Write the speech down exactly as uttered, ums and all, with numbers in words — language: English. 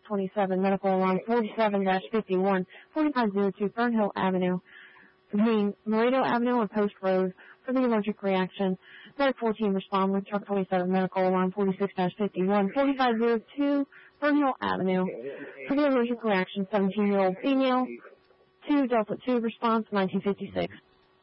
twenty-seven, medical alarm forty-seven dash fifty-one, forty-five oh two Fernhill Avenue, between Laredo Avenue and Post Road for the allergic reaction. Medic fourteen respond with truck twenty-seven, medical alarm forty-six dash fifty-one, forty-five oh two Fernhill Avenue for the allergic reaction, seventeen-year-old female. two Delta two response, nineteen fifty-six.